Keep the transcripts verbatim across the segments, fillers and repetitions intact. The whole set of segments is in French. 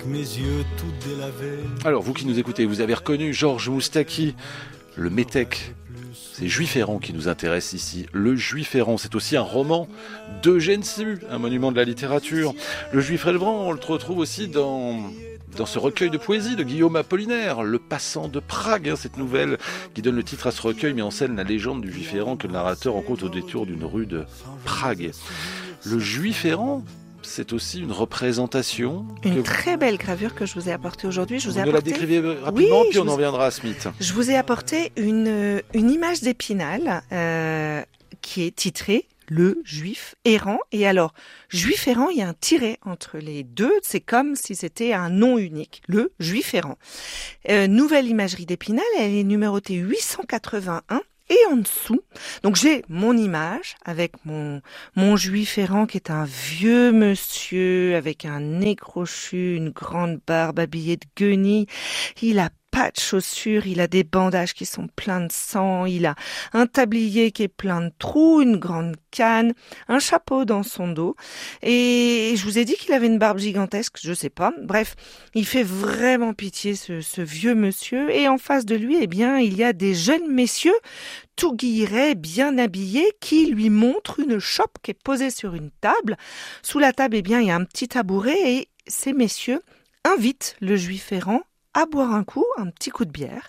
avec mes yeux tout délavés. Alors, vous qui nous écoutez, vous avez reconnu Georges Moustaki, le métèque. C'est Juif errant qui nous intéresse ici. Le Juif errant, c'est aussi un roman d'Eugène Sue, un monument de la littérature. Le Juif errant, on le retrouve aussi dans... dans ce recueil de poésie de Guillaume Apollinaire, Le Passant de Prague, hein, cette nouvelle qui donne le titre à ce recueil, met en scène la légende du Juif errant que le narrateur rencontre au détour d'une rue de Prague. Le Juif errant, c'est aussi une représentation. Une que... très belle gravure que je vous ai apportée aujourd'hui. Je vous, vous ai nous apporté... la décrivez rapidement, oui, puis on vous... en reviendra à Smith. Je vous ai apporté une, une image d'Épinal euh, qui est titrée Le Juif errant. Et alors, Juif errant, il y a un tiret entre les deux. C'est comme si c'était un nom unique. Le Juif errant. Euh, nouvelle imagerie d'Épinal, elle est numérotée huit cent quatre-vingt-un. Et en dessous, donc j'ai mon image avec mon mon Juif errant qui est un vieux monsieur avec un nez crochu, une grande barbe, habillé de guenilles. Il a pas de chaussures, il a des bandages qui sont pleins de sang, il a un tablier qui est plein de trous, une grande canne, un chapeau dans son dos. Et je vous ai dit qu'il avait une barbe gigantesque, je sais pas. Bref, il fait vraiment pitié ce, ce vieux monsieur. Et en face de lui, eh bien, il y a des jeunes messieurs tout guillerets, bien habillés, qui lui montrent une chope qui est posée sur une table. Sous la table, eh bien, il y a un petit tabouret et ces messieurs invitent le Juif errant à boire un coup, un petit coup de bière.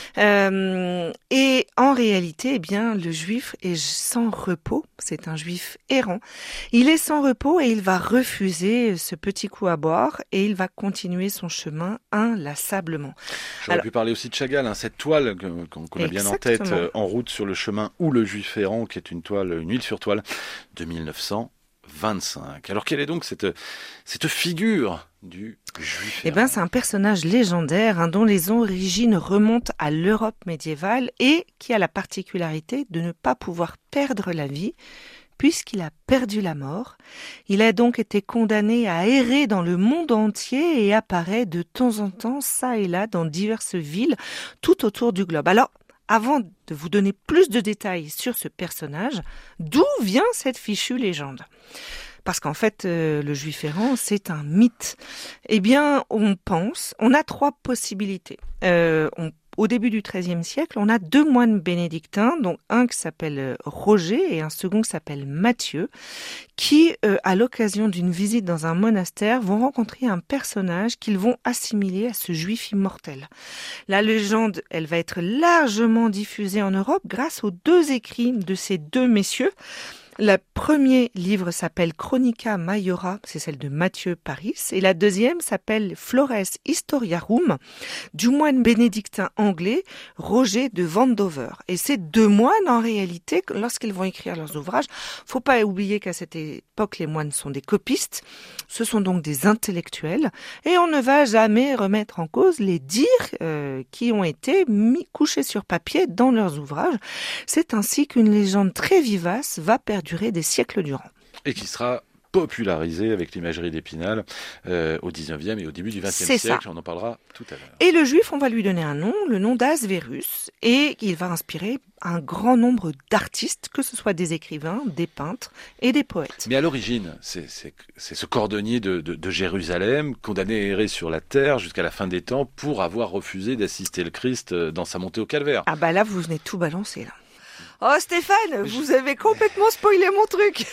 Euh, et en réalité, eh bien, le Juif est sans repos. C'est un Juif errant. Il est sans repos et il va refuser ce petit coup à boire et il va continuer son chemin inlassablement. J'aurais Alors, pu parler aussi de Chagall, hein, cette toile que, qu'on, qu'on a bien en tête, euh, En route sur le chemin ou le Juif errant, qui est une toile, une huile sur toile de mille neuf cent vingt-cinq. Alors quelle est donc cette, cette figure du Juif errant ? Eh bien, c'est un personnage légendaire hein, dont les origines remontent à l'Europe médiévale et qui a la particularité de ne pas pouvoir perdre la vie puisqu'il a perdu la mort. Il a donc été condamné à errer dans le monde entier et apparaît de temps en temps, ça et là, dans diverses villes tout autour du globe. Alors, avant de vous donner plus de détails sur ce personnage, d'où vient cette fichue légende ? Parce qu'en fait, euh, le Juif errant, c'est un mythe. Eh bien, on pense, on a trois possibilités. Euh, on Au début du treizième siècle, on a deux moines bénédictins, dont un qui s'appelle Roger et un second qui s'appelle Matthieu, qui, euh, à l'occasion d'une visite dans un monastère, vont rencontrer un personnage qu'ils vont assimiler à ce juif immortel. La légende, elle va être largement diffusée en Europe grâce aux deux écrits de ces deux messieurs. Le premier livre s'appelle Chronica Maiora, c'est celle de Matthieu Paris, et la deuxième s'appelle Flores Historiarum, du moine bénédictin anglais Roger de Vandover. Et ces deux moines, en réalité, lorsqu'ils vont écrire leurs ouvrages, faut pas oublier qu'à cette époque, les moines sont des copistes, ce sont donc des intellectuels, et on ne va jamais remettre en cause les dires euh, qui ont été mis couchés sur papier dans leurs ouvrages. C'est ainsi qu'une légende très vivace va perdurer durer des siècles durant. Et qui sera popularisé avec l'imagerie d'Épinal euh, au dix-neuvième et au début du vingtième C'est siècle. Ça. On en parlera tout à l'heure. Et le Juif, on va lui donner un nom, le nom d'Asverus, et il va inspirer un grand nombre d'artistes, que ce soit des écrivains, des peintres et des poètes. Mais à l'origine, c'est, c'est, c'est ce cordonnier de, de, de Jérusalem, condamné à errer sur la terre jusqu'à la fin des temps pour avoir refusé d'assister le Christ dans sa montée au calvaire. Ah bah là, vous venez tout balancer, là. Oh Stéphane, vous avez complètement spoilé mon truc.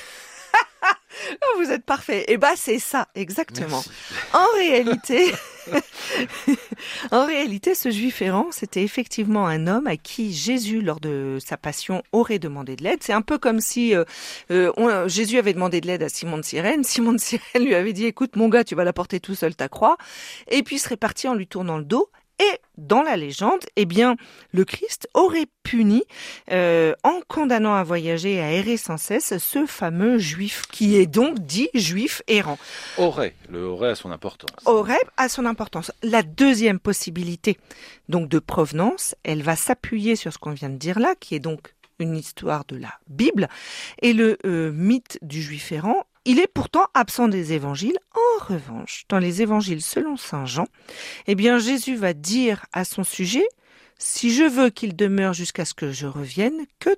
Vous êtes parfait. Eh ben c'est ça, exactement. Merci. En réalité, en réalité, ce Juif errant, c'était effectivement un homme à qui Jésus, lors de sa passion, aurait demandé de l'aide. C'est un peu comme si euh, euh, on, Jésus avait demandé de l'aide à Simon de Cyrène. Simon de Cyrène lui avait dit, écoute mon gars, tu vas la porter tout seul ta croix. Et puis il serait parti en lui tournant le dos. Et dans la légende, eh bien, le Christ aurait puni, euh, en condamnant à voyager et à errer sans cesse, ce fameux juif, qui est donc dit juif errant. Aurait, le aurait a son importance. Aurait a son importance. La deuxième possibilité, donc de provenance, elle va s'appuyer sur ce qu'on vient de dire là, qui est donc une histoire de la Bible, et le euh, mythe du juif errant. Il est pourtant absent des évangiles. En revanche, dans les évangiles selon saint Jean, eh bien, Jésus va dire à son sujet, « Si je veux qu'il demeure jusqu'à ce que je revienne, que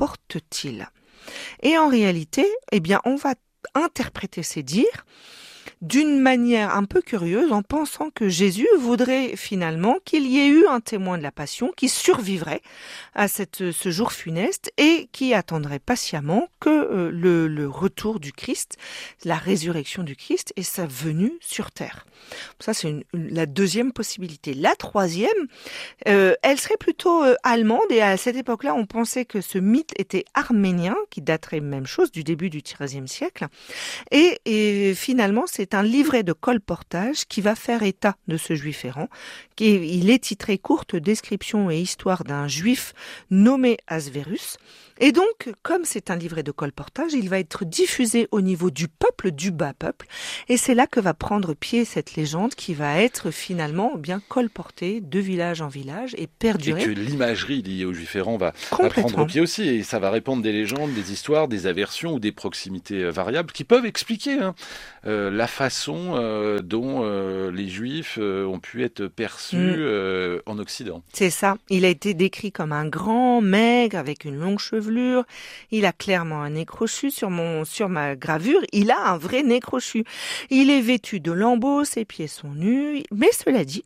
t'importe-t-il » Et en réalité, eh bien, on va interpréter ces dires. d'une manière un peu curieuse en pensant que Jésus voudrait finalement qu'il y ait eu un témoin de la passion qui survivrait à cette, ce jour funeste et qui attendrait patiemment que euh, le, le retour du Christ, la résurrection du Christ et sa venue sur terre. Ça, c'est une, une, la deuxième possibilité. La troisième, euh, elle serait plutôt euh, allemande et à cette époque-là, on pensait que ce mythe était arménien, qui daterait même chose du début du treizième siècle. Et, et finalement, c'est un livret de colportage qui va faire état de ce juif errant. Qui, il est titré Courte description et histoire d'un juif nommé Asverus. Et donc, comme c'est un livret de colportage, il va être diffusé au niveau du peuple, du bas peuple. Et c'est là que va prendre pied cette légende qui va être finalement bien colportée de village en village et perdurer. Et que l'imagerie liée aux juifs errants va, va prendre pied aussi. Et ça va répandre des légendes, des histoires, des aversions ou des proximités variables qui peuvent expliquer hein, euh, la façon euh, dont euh, les juifs euh, ont pu être perçus mmh. euh, en Occident. C'est ça. Il a été décrit comme un grand, maigre, avec une longue chevelure. Il a clairement un nez crochu sur mon, sur ma gravure. Il a un vrai nez crochu. Il est vêtu de lambeaux, ses pieds sont nus. Mais cela dit,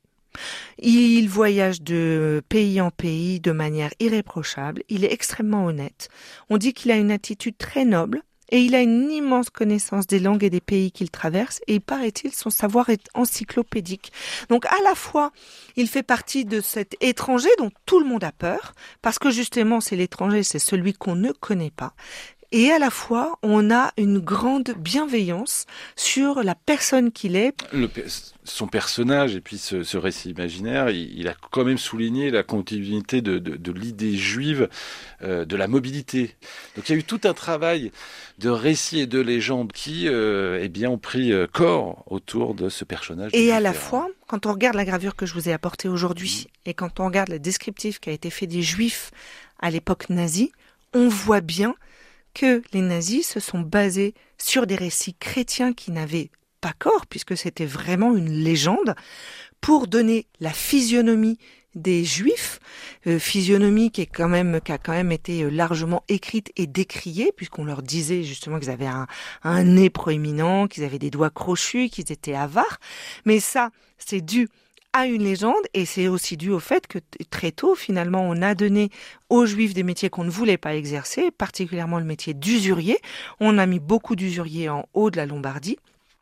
il voyage de pays en pays de manière irréprochable. Il est extrêmement honnête. On dit qu'il a une attitude très noble. Et il a une immense connaissance des langues et des pays qu'il traverse, et il paraît-il, son savoir est encyclopédique. Donc à la fois, il fait partie de cet étranger dont tout le monde a peur, parce que justement, c'est l'étranger, c'est celui qu'on ne connaît pas. Et à la fois, on a une grande bienveillance sur la personne qu'il est. Le, son personnage et puis ce, ce récit imaginaire, il, il a quand même souligné la continuité de, de, de l'idée juive, euh, de la mobilité. Donc il y a eu tout un travail de récits et de légendes qui euh, eh bien, ont pris corps autour de ce personnage. Et à la fois, quand on regarde la gravure que je vous ai apportée aujourd'hui, mmh. et quand on regarde le descriptif qui a été fait des Juifs à l'époque nazie, on voit bien que les nazis se sont basés sur des récits chrétiens qui n'avaient pas corps, puisque c'était vraiment une légende, pour donner la physionomie des Juifs, euh, physionomie qui, est quand même, qui a quand même été largement écrite et décriée, puisqu'on leur disait justement qu'ils avaient un, un nez proéminent, qu'ils avaient des doigts crochus, qu'ils étaient avares. Mais ça, c'est dû à une légende, et c'est aussi dû au fait que très tôt, finalement, on a donné aux Juifs des métiers qu'on ne voulait pas exercer, particulièrement le métier d'usurier. On a mis beaucoup d'usuriers en haut de la Lombardie.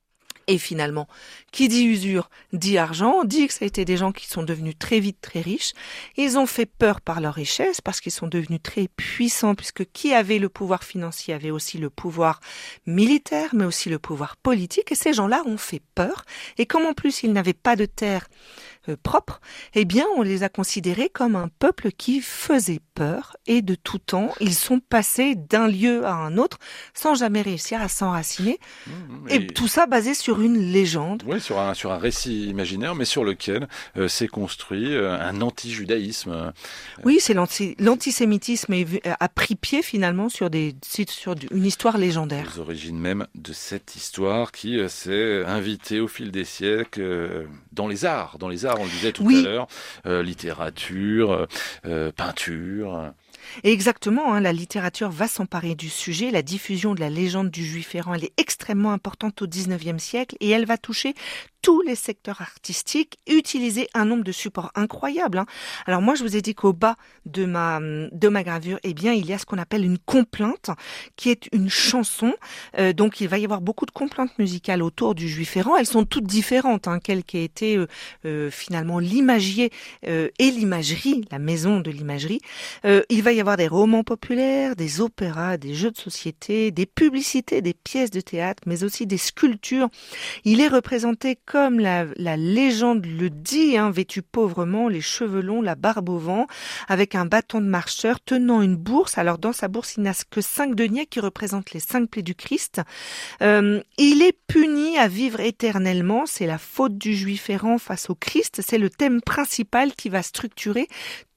Et finalement, qui dit usure, dit argent, dit que ça a été des gens qui sont devenus très vite très riches. Ils ont fait peur par leur richesse parce qu'ils sont devenus très puissants, puisque qui avait le pouvoir financier avait aussi le pouvoir militaire, mais aussi le pouvoir politique. Et ces gens-là ont fait peur. Et comme en plus ils n'avaient pas de terre euh, propre, eh bien on les a considérés comme un peuple qui faisait peur. Et de tout temps, ils sont passés d'un lieu à un autre sans jamais réussir à s'enraciner. Mmh, et... et tout ça basé sur une légende. Oui, sur un, sur un récit imaginaire, mais sur lequel euh, s'est construit euh, un anti-judaïsme. Oui, c'est l'anti, l'antisémitisme est, a pris pied finalement sur, des, sur une histoire légendaire. Les origines même de cette histoire qui euh, s'est invitée au fil des siècles euh, dans les arts, dans les arts, on le disait tout oui. à l'heure, euh, littérature, euh, peinture... Et exactement, hein, la littérature va s'emparer du sujet. La diffusion de la légende du juif errant, elle est extrêmement importante au dix-neuvième siècle et elle va toucher tous les secteurs artistiques, utiliser un nombre de supports incroyable. Hein. Alors moi, je vous ai dit qu'au bas de ma de ma gravure, eh bien, il y a ce qu'on appelle une complainte, qui est une chanson. Euh, donc, il va y avoir beaucoup de complaintes musicales autour du juif errant. Elles sont toutes différentes, hein, quel qu'ait été euh, euh, finalement l'imagier euh, et l'imagerie, la maison de l'imagerie. Euh, il va y avoir des romans populaires, des opéras, des jeux de société, des publicités, des pièces de théâtre, mais aussi des sculptures. Il est représenté comme la, la légende le dit, hein, vêtu pauvrement, les cheveux longs, la barbe au vent, avec un bâton de marcheur, tenant une bourse. Alors dans sa bourse, il n'a que cinq deniers qui représentent les cinq plaies du Christ. Euh, il est puni à vivre éternellement. C'est la faute du juif errant face au Christ. C'est le thème principal qui va structurer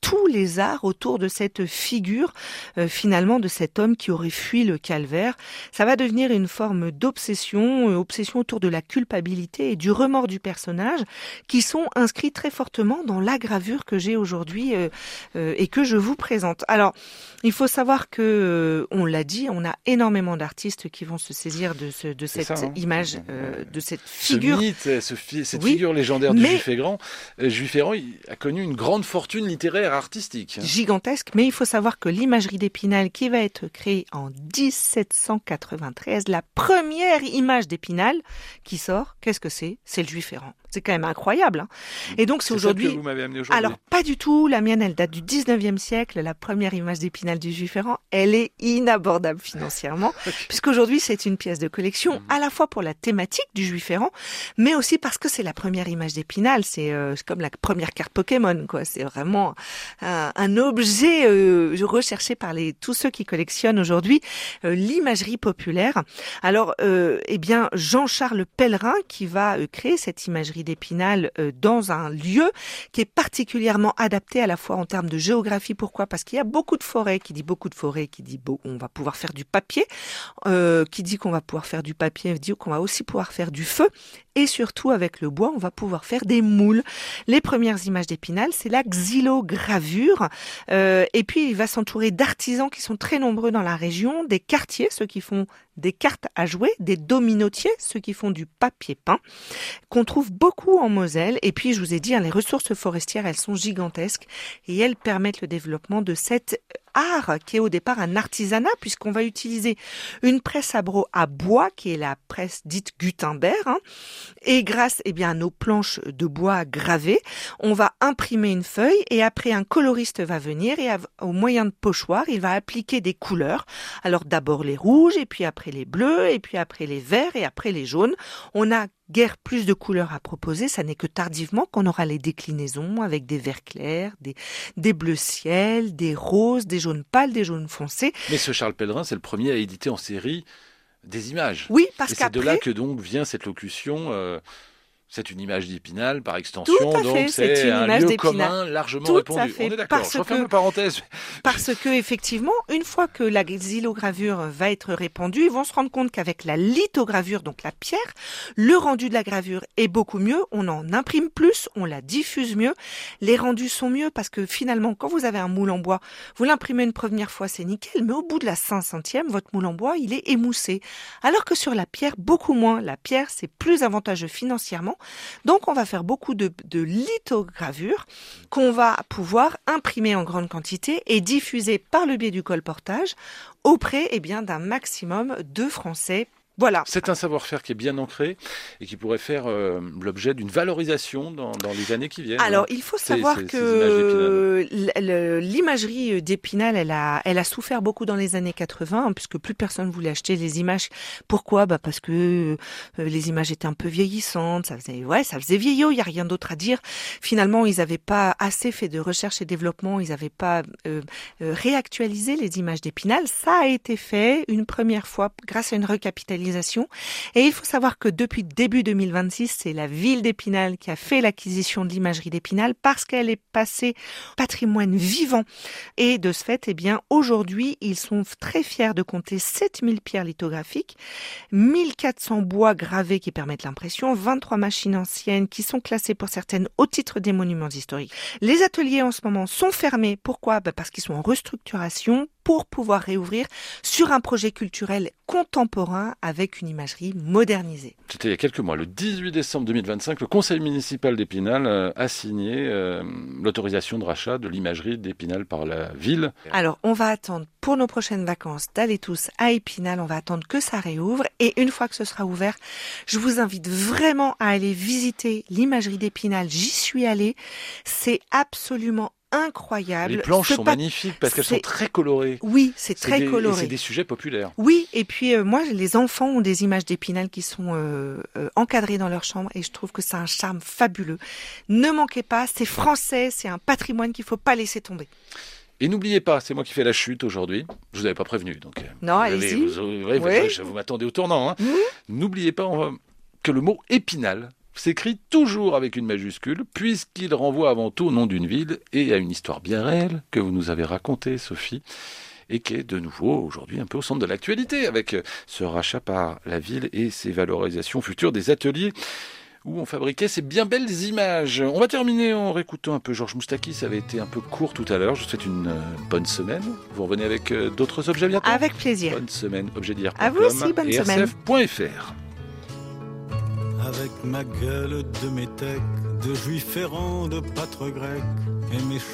tous les arts autour de cette figure, euh, finalement, de cet homme qui aurait fui le calvaire. Ça va devenir une forme d'obsession, euh, obsession autour de la culpabilité et du remords du personnage, qui sont inscrits très fortement dans la gravure que j'ai aujourd'hui euh, euh, et que je vous présente. Alors, il faut savoir que, euh, on l'a dit, on a énormément d'artistes qui vont se saisir de, ce, de cette ça, hein. image, euh, de cette figure. Ce mythe, ce fi- cette Oui, figure légendaire du mais- Juif errant, euh, Juif errant, il a connu une grande fortune littéraire, artistique. hein. Gigantesque, mais il faut savoir que l'imagerie d'Épinal, qui va être créée en dix-sept cent quatre-vingt-treize, la première image d'Épinal qui sort, qu'est-ce que c'est ? C'est le Juif errant. C'est quand même incroyable. Hein. Et donc c'est C'est aujourd'hui. celle que vous m'avez amené aujourd'hui. Alors pas du tout. La mienne, elle date du dix-neuvième siècle. La première image d'Épinal du Juif errant, elle est inabordable financièrement, puisqu'aujourd'hui c'est une pièce de collection à la fois pour la thématique du Juif errant, mais aussi parce que c'est la première image d'Épinal. C'est euh, c'est comme la première carte Pokémon, quoi. C'est vraiment un, un objet euh, recherché par les tous ceux qui collectionnent aujourd'hui euh, l'imagerie populaire. Alors, euh, eh bien, Jean-Charles Pellerin qui va euh, créer cette imagerie d'Épinal euh, dans un lieu qui est particulièrement adapté à la fois en termes de géographie. Pourquoi ? Parce qu'il y a beaucoup de forêts. Qui dit beaucoup de forêts, qui dit beau, on va pouvoir faire du papier. Euh, qui dit qu'on va pouvoir faire du papier, dit qu'on va aussi pouvoir faire du feu. Et surtout, avec le bois, on va pouvoir faire des moules. Les premières images d'Épinal, c'est la xylogravure. Euh, et puis, il va s'entourer d'artisans qui sont très nombreux dans la région, des quartiers, ceux qui font des cartes à jouer, des dominotiers, ceux qui font du papier peint, qu'on trouve beaucoup en Moselle. Et puis, je vous ai dit, hein, les ressources forestières, elles sont gigantesques et elles permettent le développement de cet art qui est au départ un artisanat, puisqu'on va utiliser une presse à broc à bois, qui est la presse dite Gutenberg, hein, et grâce eh bien, à nos planches de bois gravées, on va imprimer une feuille et après un coloriste va venir et au moyen de pochoir, il va appliquer des couleurs. Alors d'abord les rouges, et puis après les bleus, et puis après les verts, et après les jaunes. On a guère plus de couleurs à proposer, ça n'est que tardivement qu'on aura les déclinaisons avec des verts clairs, des, des bleus ciel, des roses, des jaunes pâles, des jaunes foncés. Mais ce Charles Pellerin, c'est le premier à éditer en série des images. Oui, parce Et c'est de qu'après... là que donc vient cette locution... euh, C'est une image d'Épinal par extension, Tout à fait, donc c'est c'est une un image lieu d'Épinal. commun largement Tout à répandu. fait, On est d'accord, parce je referme que- la parenthèse. Parce que effectivement, une fois que la xylogravure va être répandue, ils vont se rendre compte qu'avec la lithogravure, donc la pierre, le rendu de la gravure est beaucoup mieux. On en imprime plus, on la diffuse mieux. Les rendus sont mieux parce que finalement, quand vous avez un moule en bois, vous l'imprimez une première fois, c'est nickel, mais au bout de la cinq centième, votre moule en bois, il est émoussé. Alors que sur la pierre, beaucoup moins. La pierre, c'est plus avantageux financièrement. Donc, on va faire beaucoup de, de lithogravures qu'on va pouvoir imprimer en grande quantité et diffuser par le biais du colportage auprès eh bien, d'un maximum de Français. Voilà. C'est un savoir-faire qui est bien ancré et qui pourrait faire euh, l'objet d'une valorisation dans, dans les années qui viennent. Alors, hein. il faut Ces- savoir ces- ces que l- l- l'imagerie d'Épinal, elle a, elle a souffert beaucoup dans les années quatre-vingts, hein, puisque plus personne voulait acheter les images. Pourquoi ? Bah parce que euh, les images étaient un peu vieillissantes, ça faisait, ouais, ça faisait vieillot, il y a rien d'autre à dire. Finalement, ils n'avaient pas assez fait de recherche et développement, ils n'avaient pas euh, euh, réactualisé les images d'Épinal. Ça a été fait une première fois grâce à une recapitalisation. Et il faut savoir que depuis début deux mille vingt-six, c'est la ville d'Épinal qui a fait l'acquisition de l'imagerie d'Épinal parce qu'elle est passée patrimoine vivant. Et de ce fait, eh bien, aujourd'hui, ils sont très fiers de compter sept mille pierres lithographiques, mille quatre cents bois gravés qui permettent l'impression, vingt-trois machines anciennes qui sont classées pour certaines au titre des monuments historiques. Les ateliers en ce moment sont fermés. Pourquoi ? Bah parce qu'ils sont en restructuration pour pouvoir réouvrir sur un projet culturel contemporain avec une imagerie modernisée. C'était il y a quelques mois, le dix-huit décembre deux mille vingt-cinq, le conseil municipal d'Épinal euh, a signé euh, l'autorisation de rachat de l'imagerie d'Épinal par la ville. Alors, on va attendre pour nos prochaines vacances d'aller tous à Épinal. On va attendre que ça réouvre. Et une fois que ce sera ouvert, je vous invite vraiment à aller visiter l'imagerie d'Épinal. J'y suis allée. C'est absolument incroyable. Les planches Ce sont pa- magnifiques parce qu'elles c'est- sont très colorées. Oui, c'est C'est très des- et coloré. c'est des sujets populaires. Oui, et puis euh, moi, les enfants ont des images d'Épinal qui sont euh, euh, encadrées dans leur chambre et je trouve que c'est un charme fabuleux. Ne manquez pas, c'est français, c'est un patrimoine qu'il faut pas laisser tomber. Et n'oubliez pas, c'est moi qui fais la chute aujourd'hui. Je vous avais pas prévenu, donc. euh, Non, vous allez-y. avez- Vous, ouais, vous- Oui. je- vous m'attendez au tournant. Hein. Mmh. N'oubliez pas on va- que le mot Épinal s'écrit toujours avec une majuscule, puisqu'il renvoie avant tout au nom d'une ville et à une histoire bien réelle que vous nous avez racontée, Sophie, et qui est de nouveau aujourd'hui un peu au centre de l'actualité avec ce rachat par la ville et ses valorisations futures des ateliers où on fabriquait ces bien belles images. On va terminer en réécoutant un peu Georges Moustaki. Ça avait été un peu court tout à l'heure. Je vous souhaite une euh, bonne semaine. Vous revenez avec euh, d'autres objets bientôt. Avec plaisir. Bonne semaine, objet d'hier point À com vous aussi, bonne et semaine. r c f point f r. Avec ma gueule de métèque, de juif errant, de pâtre grec, et mes